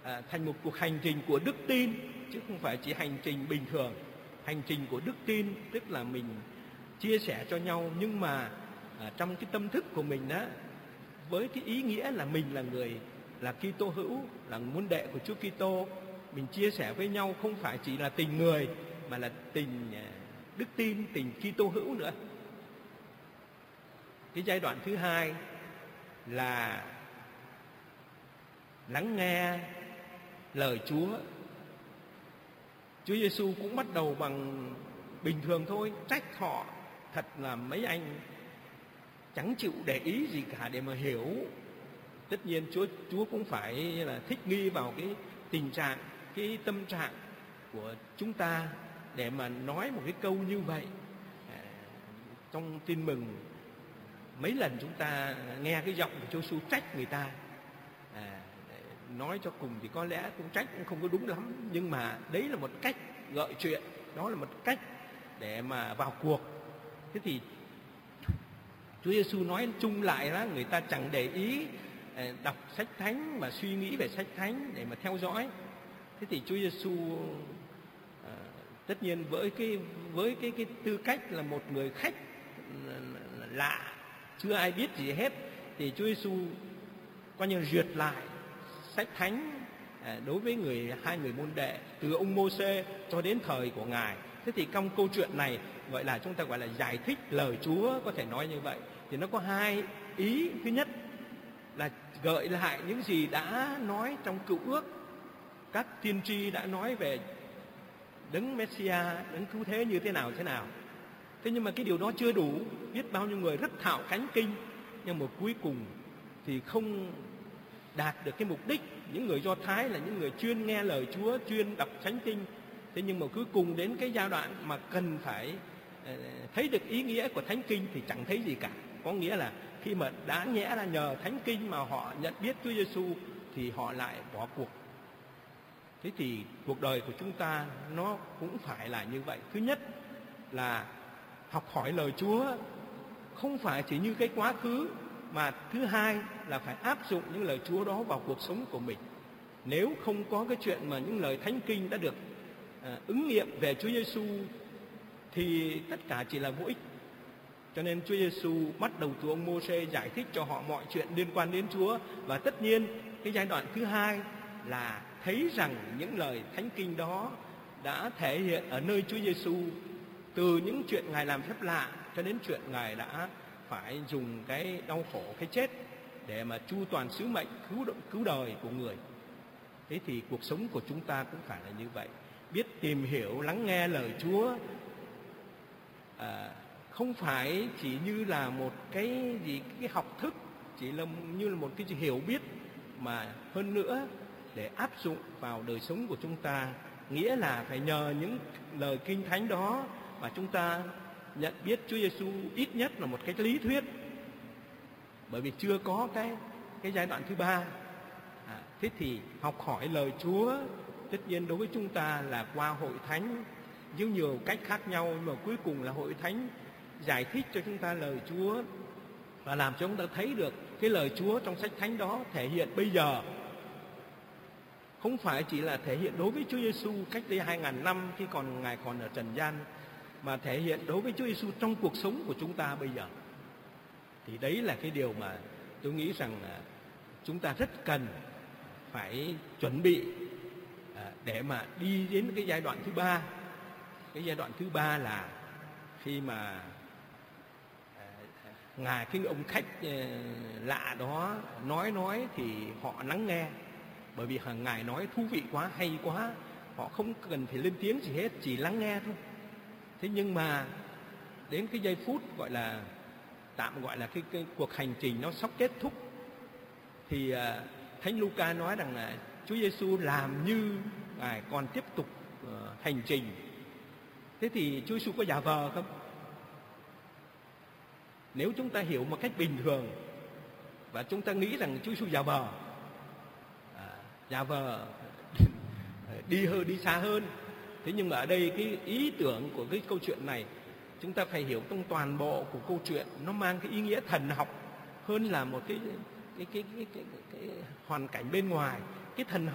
thành một cuộc hành trình của đức tin, chứ không phải chỉ hành trình bình thường. Hành trình của đức tin tức là mình chia sẻ cho nhau, nhưng mà trong cái tâm thức của mình đó, với cái ý nghĩa là mình là người là Kitô hữu, là môn đệ của Chúa Kitô, mình chia sẻ với nhau không phải chỉ là tình người mà là tình đức tin, tình Kitô hữu nữa. Cái giai đoạn thứ hai là lắng nghe lời Chúa. Chúa Giêsu cũng bắt đầu bằng bình thường thôi, trách họ thật là mấy anh chẳng chịu để ý gì cả để mà hiểu. Tất nhiên Chúa cũng phải là thích nghi vào cái tình trạng, cái tâm trạng của chúng ta để mà nói một cái câu như vậy. Trong Tin Mừng mấy lần chúng ta nghe cái giọng của Chúa Giêsu trách người ta. Nói cho cùng thì có lẽ cũng trách cũng không có đúng lắm, nhưng mà đấy là một cách gợi chuyện, đó là một cách để mà vào cuộc. Thế thì Chúa Giêsu nói chung lại đó, người ta chẳng để ý đọc sách thánh và suy nghĩ về sách thánh để mà theo dõi. Thế thì Chúa Giêsu tất nhiên với cái tư cách là một người khách lạ, chưa ai biết gì hết, thì Chúa Giêsu coi như duyệt lại sách thánh đối với hai người môn đệ từ ông Mô-sê cho đến thời của Ngài. Thế thì trong câu chuyện này chúng ta gọi là giải thích lời Chúa, có thể nói như vậy. Thì nó có hai ý. Thứ nhất là gợi lại những gì đã nói trong Cựu Ước, các tiên tri đã nói về Đấng Messia, Đấng Cứu Thế như thế nào. Thế nhưng mà cái điều đó chưa đủ. Biết bao nhiêu người rất thạo thánh kinh, nhưng mà cuối cùng thì không đạt được cái mục đích. Những người Do Thái là những người chuyên nghe lời Chúa, chuyên đọc thánh kinh. Thế nhưng mà cuối cùng đến cái giai đoạn mà cần phải thấy được ý nghĩa của thánh kinh thì chẳng thấy gì cả. Có nghĩa là khi mà đã nhẽ là nhờ thánh kinh mà họ nhận biết Chúa Giêsu thì họ lại bỏ cuộc. Thế thì cuộc đời của chúng ta nó cũng phải là như vậy. Thứ nhất là học hỏi lời Chúa, không phải chỉ như cái quá khứ, mà thứ hai là phải áp dụng những lời Chúa đó vào cuộc sống của mình. Nếu không có cái chuyện mà những lời thánh kinh đã được ứng nghiệm về Chúa Giêsu thì tất cả chỉ là vô ích. Cho nên Chúa Giêsu bắt đầu từ ông Mô-sê giải thích cho họ mọi chuyện liên quan đến Chúa. Và tất nhiên cái giai đoạn thứ hai là thấy rằng những lời thánh kinh đó đã thể hiện ở nơi Chúa Giêsu, từ những chuyện Ngài làm phép lạ cho đến chuyện Ngài đã phải dùng cái đau khổ, cái chết để mà chu toàn sứ mệnh cứu đời của người. Thế thì cuộc sống của chúng ta cũng phải là như vậy. Biết tìm hiểu, lắng nghe lời Chúa, không phải chỉ như là một cái học thức, chỉ là như là một cái hiểu biết, mà hơn nữa để áp dụng vào đời sống của chúng ta. Nghĩa là phải nhờ những lời kinh thánh đó mà chúng ta nhận biết Chúa Giêsu ít nhất là một cách lý thuyết, bởi vì chưa có cái giai đoạn thứ ba. Thế thì học hỏi lời Chúa tất nhiên đối với chúng ta là qua hội thánh với nhiều cách khác nhau, nhưng mà cuối cùng là hội thánh giải thích cho chúng ta lời Chúa và làm cho chúng ta thấy được cái lời Chúa trong sách thánh đó thể hiện bây giờ, không phải chỉ là thể hiện đối với Chúa Giêsu cách đây 2000 năm khi Ngài còn ở trần gian, mà thể hiện đối với Chúa Giêsu trong cuộc sống của chúng ta bây giờ. Thì đấy là cái điều mà tôi nghĩ rằng chúng ta rất cần phải chuẩn bị để mà đi đến cái giai đoạn thứ ba. Cái giai đoạn thứ ba là khi mà Ngài, cái ông khách lạ đó nói thì họ lắng nghe, bởi vì Ngài nói thú vị quá, hay quá, họ không cần phải lên tiếng gì hết, chỉ lắng nghe thôi. Thế nhưng mà đến cái giây phút tạm gọi là cái cuộc hành trình nó sắp kết thúc, thì Thánh Luca nói rằng là Chúa Giêsu làm như Ngài còn tiếp tục hành trình. Thế thì Chúa Giêsu có giả vờ không? Nếu chúng ta hiểu một cách bình thường và chúng ta nghĩ rằng Chúa Giêsu giả vờ đi xa hơn. Thế nhưng mà ở đây cái ý tưởng của cái câu chuyện này chúng ta phải hiểu trong toàn bộ của câu chuyện, nó mang cái ý nghĩa thần học hơn là một cái hoàn cảnh bên ngoài. Cái thần học